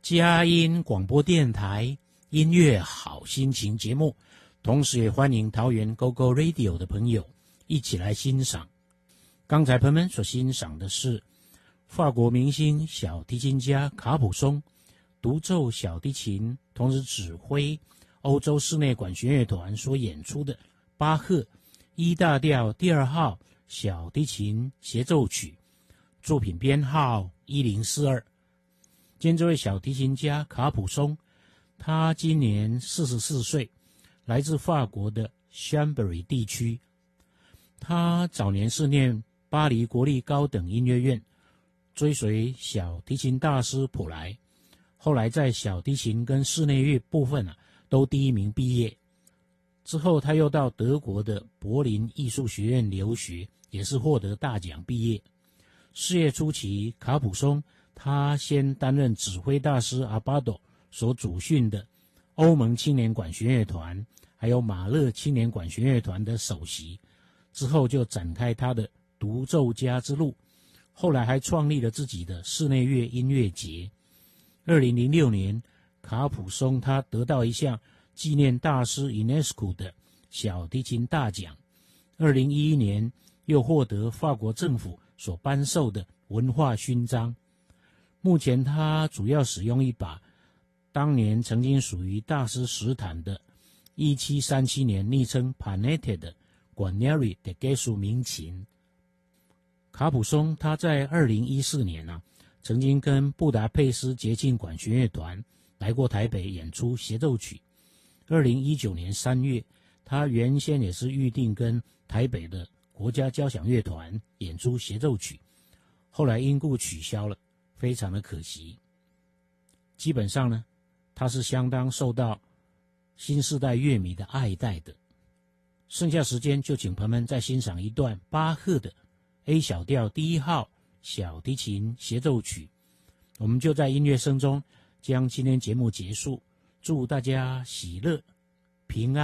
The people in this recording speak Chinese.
佳音广播电台音乐好心情节目，同时也欢迎桃园 GoGo Radio 的朋友一起来欣赏。刚才朋友们所欣赏的是法国明星小提琴家卡普松独奏小提琴，同时指挥欧洲室内管弦乐团所演出的巴赫E大调第2号小提琴协奏曲，作品编号1042。今天这位小提琴家卡普松，他今年44岁，来自法国的香布里地区。他早年是念巴黎国立高等音乐院，追随小提琴大师普莱，后来在小提琴跟室内乐部分都第1名毕业。之后他又到德国的柏林艺术学院留学，也是获得大奖毕业。事业初期，卡普松他先担任指挥大师阿巴多所主训的欧盟青年管弦乐团，还有马勒青年管弦乐团的首席，之后就展开他的独奏家之路，后来还创立了自己的室内乐音乐节。2006年，卡普松他得到一项纪念大师 UNESCO 的小提琴大奖。2011年又获得法国政府所颁授的文化勋章。目前他主要使用一把当年曾经属于大师史坦的1737年昵称 Panette 的 Guarneri 的技术名琴。卡普松他在2014年曾经跟布达佩斯节庆管弦乐团来过台北演出协奏曲。2019年3月，他原先也是预定跟台北的国家交响乐团演出协奏曲，后来因故取消了，非常的可惜。基本上呢，他是相当受到新世代乐迷的爱戴的。剩下时间就请朋友们再欣赏一段巴赫的 A 小调第1号小提琴协奏曲。我们就在音乐声中将今天节目结束，祝大家喜乐平安。